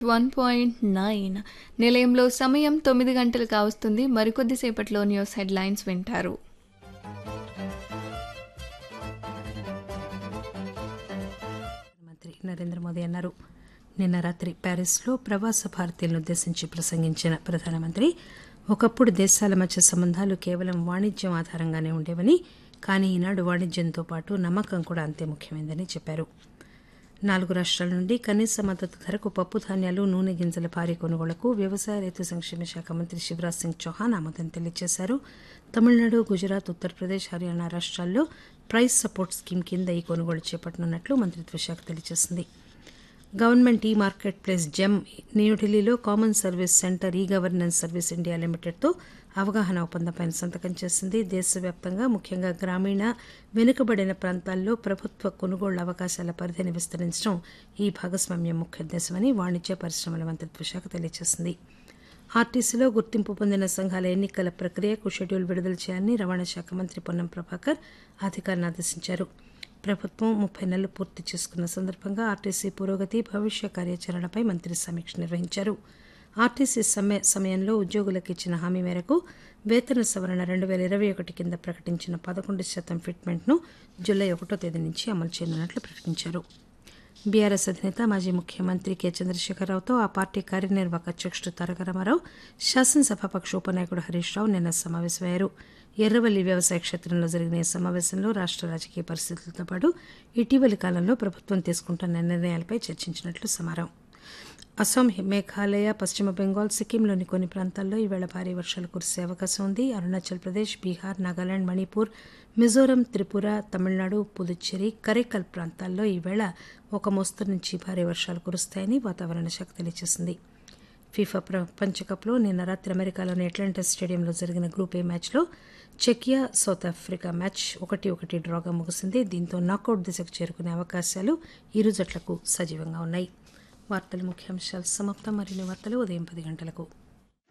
1.9 నిలయంలో సమయం 9 గంటలు కావస్తుంది. మరికొద్ది సేపట్లో న్యూస్ హెడ్లైన్స్ వింటారు. ప్రధానమంత్రి నరేంద్ర మోదీ అన్నారు. నిన్న రాత్రి ప్యారిస్లో ప్రవాస భారతీయులను ఉద్దేశించి ప్రసంగించిన ప్రధానమంత్రి ఒకప్పుడు దేశాల మధ్య సంబంధాలు కేవలం వాణిజ్యం ఆధారంగానే ఉండేవని, కానీ ఈనాడు వాణిజ్యంతో పాటు నమ్మకం కూడా అంతే ముఖ్యమైందని చెప్పారు. 4 రాష్ట్రాల నుండి కనీస మద్దతు ధరకు పప్పు ధాన్యాలు, నూనె గింజల భారీ కొనుగోళ్లకు వ్యవసాయ రైతు సంక్షేమ శాఖ మంత్రి శివరాజ్ సింగ్ చౌహాన్ ఆమోదం తెలియజేశారు. తమిళనాడు, గుజరాత్, ఉత్తరప్రదేశ్, హర్యానా రాష్ట్రాల్లో ప్రైస్ సపోర్ట్ స్కీమ్ కింద ఈ కొనుగోలు చేపట్టనున్నట్లు మంత్రిత్వ శాఖ తెలియజేసింది. గవర్నమెంట్ ఈ మార్కెట్ ప్లేస్ జెమ్ న్యూఢిల్లీలో common service centre e governance service India లిమిటెడ్తో అవగాహన ఒప్పందంపై సంతకం చేసింది. దేశవ్యాప్తంగా ముఖ్యంగా గ్రామీణ, వెనుకబడిన ప్రాంతాల్లో ప్రభుత్వ కొనుగోళ్ల అవకాశాల పరిధిని విస్తరించడం ఈ భాగస్వామ్యం ముఖ్య ఉద్దేశమని వాణిజ్య పరిశ్రమల మంత్రిత్వ శాఖ తెలియజేసింది. ఆర్టీసీలో గుర్తింపు పొందిన సంఘాల ఎన్నికల ప్రక్రియకు షెడ్యూల్ విడుదల చేయాలని రవాణా శాఖ మంత్రి పొన్నం ప్రభాకర్ అధికారులను ఆదేశించారు. ప్రభుత్వం 30 నెలలు పూర్తి చేసుకున్న సందర్భంగా ఆర్టీసీ పురోగతి, భవిష్య కార్యాచరణపై మంత్రి సమీక్ష నిర్వహించారు. ఆర్టీసీ సమ్మె సమయంలో ఉద్యోగులకు ఇచ్చిన హామీ మేరకు వేతన సవరణ 2021 కింద ప్రకటించిన 11% ఫిట్మెంట్ను జూలై 1వ తేదీ నుంచి అమలు చేయనున్నట్లు ప్రకటించారు. బీఆర్ఎస్ అధినేత మాజీ ముఖ్యమంత్రి కె చంద్రశేఖరరావుతో ఆ పార్టీ కార్యనిర్వాహక అధ్యక్షుడు తారక రామారావు, శాసనసభాపక్ష ఉపనాయకుడు హరీష్ రావు నిన్న సమావేశమయ్యారు. ఎర్రవల్లి వ్యవసాయ క్షేత్రంలో జరిగిన ఈ సమావేశంలో రాష్ట్ర రాజకీయ పరిస్థితులతో పాటు ఇటీవలి కాలంలో ప్రభుత్వం తీసుకుంటున్న నిర్ణయాలపై చర్చించినట్లు సమాచారం. అస్సాం, మేఘాలయ, పశ్చిమ బెంగాల్, సిక్కింలోని కొన్ని ప్రాంతాల్లో ఈవేళ భారీ వర్షాలు కురిసే అవకాశం ఉంది. అరుణాచల్ ప్రదేశ్, బీహార్, నాగాలాండ్, మణిపూర్, మిజోరం, త్రిపుర, తమిళనాడు, పుదుచ్చేరి, కరైకల్ ప్రాంతాల్లో ఈవేళ ఒక మోస్తరు నుంచి భారీ వర్షాలు కురుస్తాయని వాతావరణ శాఖ తెలియజేసింది. ఫీఫా ప్రపంచకప్లో నిన్న రాత్రి అమెరికాలోని అట్లాంటా స్టేడియంలో జరిగిన గ్రూప్ ఏ మ్యాచ్లో చెకియా, సౌత్ ఆఫ్రికా మ్యాచ్ 1-1 డ్రాగా ముగిసింది. దీంతో నాకౌట్ దిశకు చేరుకునే అవకాశాలు ఇరు జట్లకు సజీవంగా ఉన్నాయి. వార్తల ముఖ్యాంశాలు సమాప్తం. మరిన్ని వార్తలు ఉదయం 10 గంటలకు.